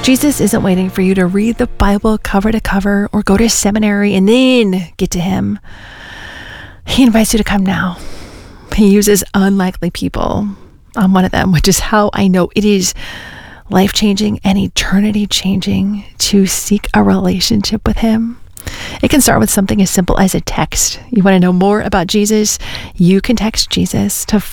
Jesus isn't waiting for you to read the Bible cover to cover or go to seminary and then get to him. He invites you to come now. He uses unlikely people. I'm one of them, which is how I know it is life-changing and eternity-changing to seek a relationship with him. It can start with something as simple as a text. You want to know more about Jesus? You can text Jesus to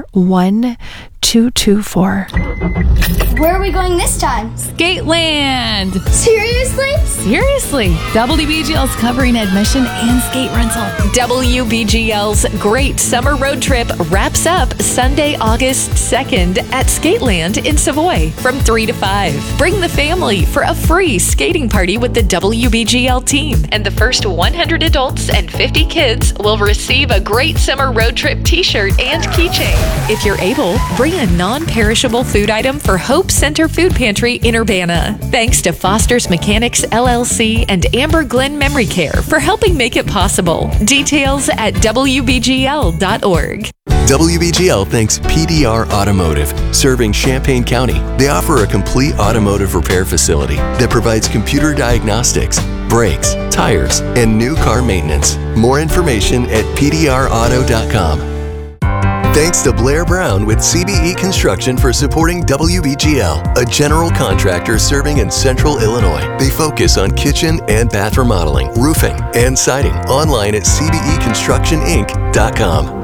41224. Where are we going this time? Skateland! Seriously? Seriously. WBGL's covering admission and skate rental. WBGL's Great Summer Road Trip wraps up Sunday, August 2nd at Skateland in Savoy from 3 to 5. Bring the family for a free skating party with the WBGL team. And the first 100 adults and 50 kids will receive a Great Summer Road Trip t-shirt and keychain. If you're able, bring a non-perishable food item for Hope Center Food Pantry in Urbana. Thanks to Foster's Mechanics LLC and Amber Glen Memory Care for helping make it possible. Details at WBGL.org. WBGL thanks PDR Automotive, serving Champaign County. They offer a complete automotive repair facility that provides computer diagnostics, brakes, tires, and new car maintenance. More information at pdrauto.com. Thanks to Blair Brown with CBE Construction for supporting WBGL, a general contractor serving in Central Illinois. They focus on kitchen and bath remodeling, roofing, and siding. Online at cbeconstructioninc.com.